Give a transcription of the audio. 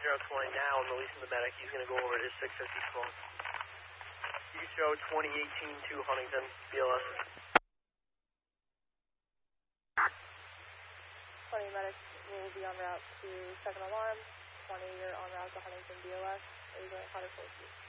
020 now. I'm releasing the medic. He's going to go over to his 650 smoke. You can show 2018 to Huntington, BLS. 20 medic will be en route to second alarm. 20, you're en route to Huntington, BLS. Are you going to 140?